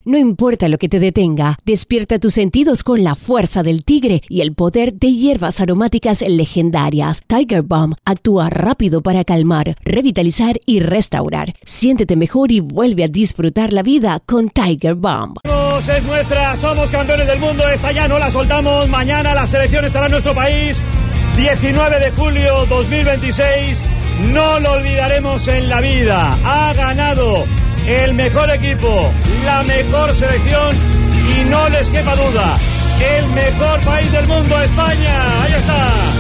No importa lo que te detenga, despierta tus sentidos con la fuerza del tigre y el poder de hierbas aromáticas legendarias. Tiger Balm actúa rápido para calmar, revitalizar y restaurar. Siéntete mejor y vuelve a disfrutar la vida con Tiger Balm. Es nuestra, somos campeones del mundo, esta ya no la soltamos. Mañana la selección estará en nuestro país, 19 de julio 2026. No lo olvidaremos en la vida. Ha ganado el mejor equipo, la mejor selección y no les quepa duda, el mejor país del mundo, España. Ahí está.